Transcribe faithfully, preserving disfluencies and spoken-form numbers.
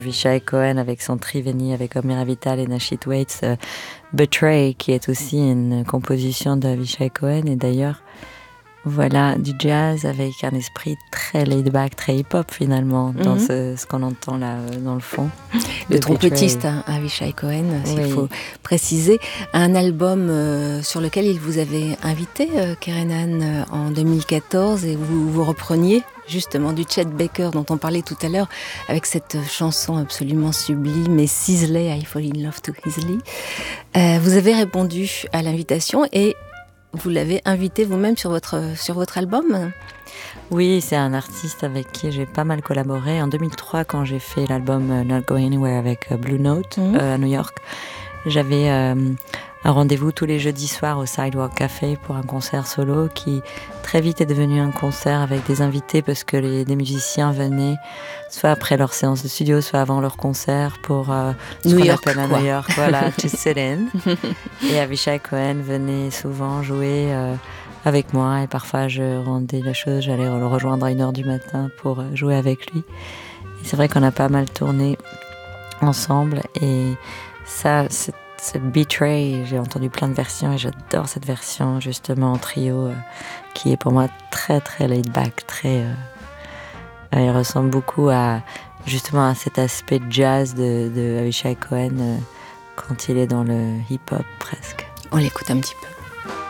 Avishai Cohen avec son Triveni, avec Omer Avital et Nashit Waits, euh, Betray, qui est aussi une composition d'Avishai Cohen. Et d'ailleurs, voilà du jazz avec un esprit très laid-back, très hip-hop finalement, dans mm-hmm. ce, ce qu'on entend là dans le fond. Le trompettiste, hein, Avishai Cohen, s'il oui. faut préciser. Un album euh, sur lequel il vous avait invité, euh, Kerenan, euh, en deux mille quatorze, et vous vous repreniez justement du Chet Baker dont on parlait tout à l'heure, avec cette chanson absolument sublime, et Sisley, I Fall in Love Too Easily. Euh, vous avez répondu à l'invitation et vous l'avez invité vous-même sur votre, sur votre album ? Oui, c'est un artiste avec qui j'ai pas mal collaboré. En deux mille trois, quand j'ai fait l'album euh, Not Going Anywhere avec euh, Blue Note mmh. euh, à New York, j'avais euh, un rendez-vous tous les jeudis soirs au Sidewalk Café pour un concert solo qui très vite est devenu un concert avec des invités parce que les, des musiciens venaient soit après leur séance de studio, soit avant leur concert pour euh, ce New qu'on York, appelle à quoi. New York, voilà, to sit in. Et Avishai Cohen venait souvent jouer euh, avec moi et parfois je rendais la chose, j'allais le rejoindre à une heure du matin pour jouer avec lui. Et c'est vrai qu'on a pas mal tourné ensemble et ça, c'est ce Betray, j'ai entendu plein de versions et j'adore cette version justement en trio euh, qui est pour moi très très laid back, très. Euh, elle ressemble beaucoup à justement à cet aspect jazz de, de Avishai Cohen euh, quand il est dans le hip-hop presque. On l'écoute un petit peu.